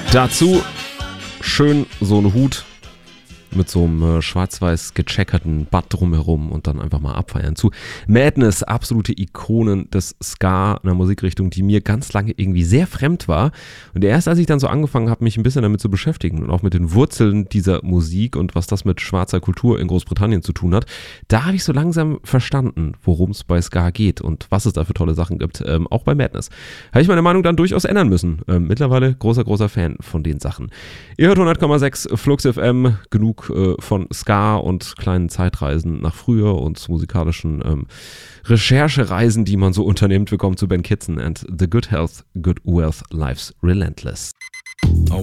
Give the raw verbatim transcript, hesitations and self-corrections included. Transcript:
Dazu schön so ein Hut mit so einem äh, schwarz-weiß gecheckerten Band drumherum und dann einfach mal abfeiern. Zu Madness, absolute Ikonen des Ska, einer Musikrichtung, die mir ganz lange irgendwie sehr fremd war. Und erst als ich dann so angefangen habe, mich ein bisschen damit zu beschäftigen und auch mit den Wurzeln dieser Musik und was das mit schwarzer Kultur in Großbritannien zu tun hat, da habe ich so langsam verstanden, worum es bei Ska geht und was es da für tolle Sachen gibt. Ähm, auch bei Madness. Habe ich meine Meinung dann durchaus ändern müssen. Ähm, mittlerweile großer, großer Fan von den Sachen. Ihr hört hundert Komma sechs Flux F M, genug von Ska und kleinen Zeitreisen nach früher und musikalischen ähm, Recherchereisen, die man so unternimmt. Willkommen zu Ben Kitson and The Good Health, Good Wealth, Life's Relentless.